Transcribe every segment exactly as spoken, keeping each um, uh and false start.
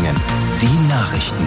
Thüringen. Die Nachrichten.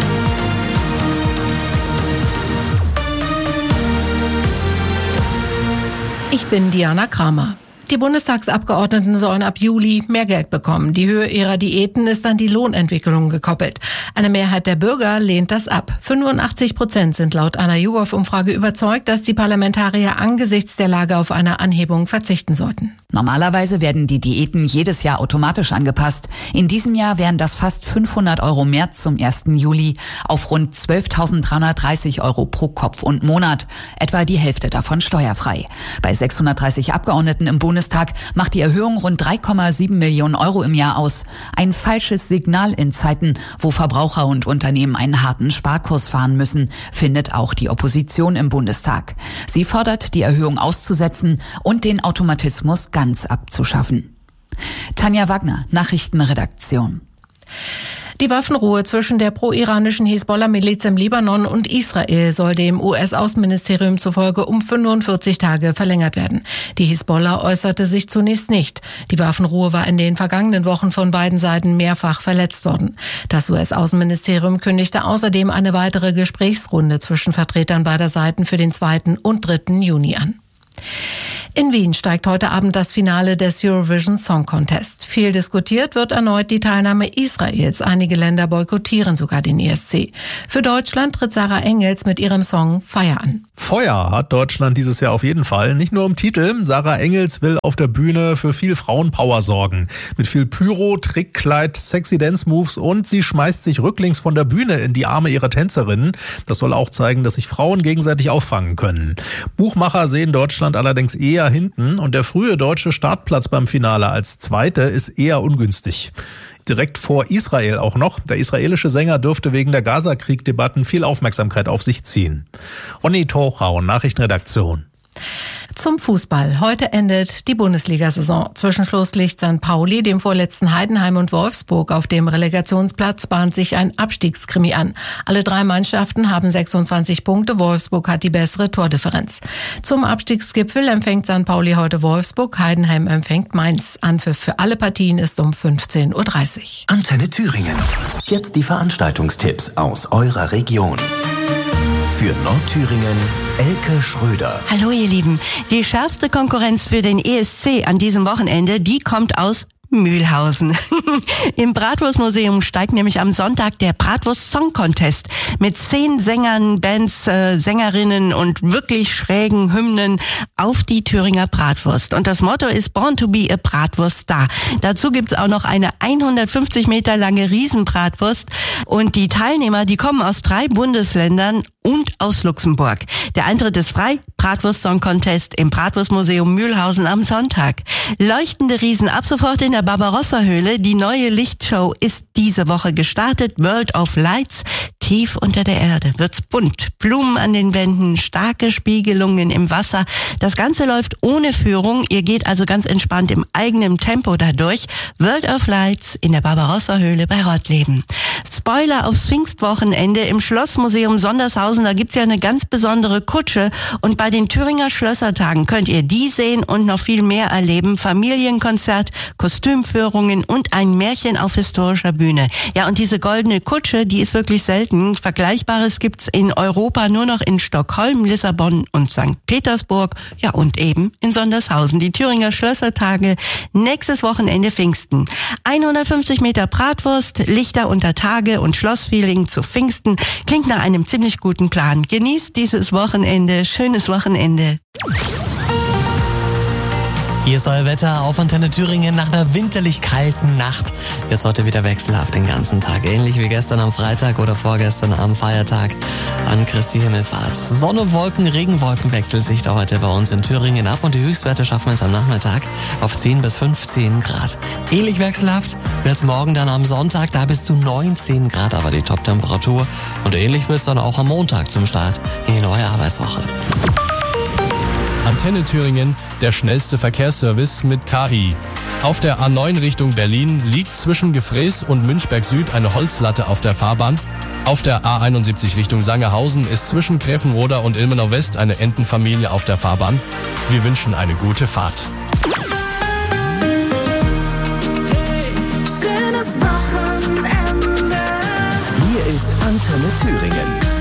Ich bin Diana Kramer. Die Bundestagsabgeordneten sollen ab Juli mehr Geld bekommen. Die Höhe ihrer Diäten ist an die Lohnentwicklung gekoppelt. Eine Mehrheit der Bürger lehnt das ab. fünfundachtzig Prozent sind laut einer YouGov-Umfrage überzeugt, dass die Parlamentarier angesichts der Lage auf eine Anhebung verzichten sollten. Normalerweise werden die Diäten jedes Jahr automatisch angepasst. In diesem Jahr wären das fast fünfhundert Euro mehr zum ersten Juli auf rund zwölftausenddreihundertdreißig Euro pro Kopf und Monat. Etwa die Hälfte davon steuerfrei. Bei sechshundertdreißig Abgeordneten im Bundestag macht die Erhöhung rund drei Komma sieben Millionen Euro im Jahr aus. Ein falsches Signal in Zeiten, wo Verbraucher und Unternehmen einen harten Sparkurs fahren müssen, findet auch die Opposition im Bundestag. Sie fordert, die Erhöhung auszusetzen und den Automatismus ganz abzuschaffen. Tanja Wagner, Nachrichtenredaktion. Die Waffenruhe zwischen der pro-iranischen Hisbollah-Miliz im Libanon und Israel soll dem U S-Außenministerium zufolge um fünfundvierzig Tage verlängert werden. Die Hisbollah äußerte sich zunächst nicht. Die Waffenruhe war in den vergangenen Wochen von beiden Seiten mehrfach verletzt worden. Das U S-Außenministerium kündigte außerdem eine weitere Gesprächsrunde zwischen Vertretern beider Seiten für den zweiten und dritten Juni an. In Wien steigt heute Abend das Finale des Eurovision Song Contest. Viel diskutiert wird erneut die Teilnahme Israels. Einige Länder boykottieren sogar den E S C. Für Deutschland tritt Sarah Engels mit ihrem Song Feier an. Feuer hat Deutschland dieses Jahr auf jeden Fall. Nicht nur im Titel. Sarah Engels will auf der Bühne für viel Frauenpower sorgen. Mit viel Pyro, Trickkleid, sexy Dance-Moves und sie schmeißt sich rücklings von der Bühne in die Arme ihrer Tänzerinnen. Das soll auch zeigen, dass sich Frauen gegenseitig auffangen können. Buchmacher sehen Deutschland allerdings eher hinten und der frühe deutsche Startplatz beim Finale als Zweite ist eher ungünstig. Direkt vor Israel auch noch. Der israelische Sänger dürfte wegen der Gaza-Krieg-Debatten viel Aufmerksamkeit auf sich ziehen. Ronny Tochau, Nachrichtenredaktion. Zum Fußball. Heute endet die Bundesliga-Saison. Zwischenschluss liegt Sankt Pauli, dem vorletzten Heidenheim und Wolfsburg. Auf dem Relegationsplatz bahnt sich ein Abstiegskrimi an. Alle drei Mannschaften haben sechsundzwanzig Punkte. Wolfsburg hat die bessere Tordifferenz. Zum Abstiegsgipfel empfängt Sankt Pauli heute Wolfsburg. Heidenheim empfängt Mainz. Anpfiff für alle Partien ist um fünfzehn Uhr dreißig. Antenne Thüringen. Jetzt die Veranstaltungstipps aus eurer Region. Für Nordthüringen Elke Schröder. Hallo ihr Lieben, die schärfste Konkurrenz für den E S C an diesem Wochenende, die kommt aus Mühlhausen. Im Bratwurstmuseum steigt nämlich am Sonntag der Bratwurst Song Contest mit zehn Sängern, Bands, äh, Sängerinnen und wirklich schrägen Hymnen auf die Thüringer Bratwurst. Und das Motto ist Born to be a Bratwurststar. Dazu gibt's auch noch eine hundertfünfzig Meter lange Riesenbratwurst und die Teilnehmer, die kommen aus drei Bundesländern und aus Luxemburg. Der Eintritt ist frei, Bratwurst Song Contest im Bratwurstmuseum Mühlhausen am Sonntag. Leuchtende Riesen ab sofort in der Barbarossa-Höhle. Die neue Lichtshow ist diese Woche gestartet. World of Lights. Tief unter der Erde wird's bunt. Blumen an den Wänden, starke Spiegelungen im Wasser. Das Ganze läuft ohne Führung. Ihr geht also ganz entspannt im eigenen Tempo dadurch. World of Lights in der Barbarossa-Höhle bei Rottleben. Spoiler aufs Pfingstwochenende im Schlossmuseum Sondershausen. Da gibt's ja eine ganz besondere Kutsche. Und bei den Thüringer Schlössertagen könnt ihr die sehen und noch viel mehr erleben. Familienkonzert, Kostümführungen und ein Märchen auf historischer Bühne. Ja, und diese goldene Kutsche, die ist wirklich selten. Vergleichbares gibt's in Europa nur noch in Stockholm, Lissabon und Sankt Petersburg. Ja, und eben in Sondershausen. Die Thüringer Schlössertage, nächstes Wochenende Pfingsten. hundertfünfzig Meter Bratwurst, Lichter unter Tage und Schlossfeeling zu Pfingsten. Klingt nach einem ziemlich guten Plan. Genießt dieses Wochenende. Schönes Wochenende. Hier ist euer Wetter auf Antenne Thüringen nach einer winterlich kalten Nacht. Jetzt heute wieder wechselhaft den ganzen Tag. Ähnlich wie gestern am Freitag oder vorgestern am Feiertag an Christi Himmelfahrt. Sonne, Wolken, Regenwolken wechselt sich da heute bei uns in Thüringen ab und die Höchstwerte schaffen wir es am Nachmittag auf zehn bis fünfzehn Grad. Ähnlich wechselhaft wird es morgen dann am Sonntag, da bis zu neunzehn Grad aber die Top-Temperatur. Und ähnlich wird es dann auch am Montag zum Start in die neue Arbeitswoche. Antenne Thüringen, der schnellste Verkehrsservice mit K I. Auf der A neun Richtung Berlin liegt zwischen Gefräß und Münchberg Süd eine Holzlatte auf der Fahrbahn. Auf der A einundsiebzig Richtung Sangerhausen ist zwischen Gräfenroda und Ilmenau West eine Entenfamilie auf der Fahrbahn. Wir wünschen eine gute Fahrt. Hey, schönes Wochenende. Antenne Thüringen.